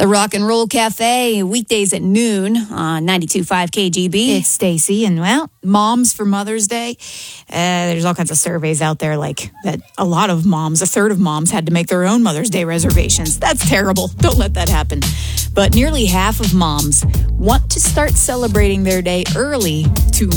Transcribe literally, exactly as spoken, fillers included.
The Rock and Roll Cafe, weekdays at noon on ninety-two point five K G B. It's Stacy, and well, moms for Mother's Day. Uh, there's all kinds of surveys out there like that a lot of moms, a third of moms had to make their own Mother's Day reservations. That's terrible. Don't let that happen. But nearly half of moms want to start celebrating their day early to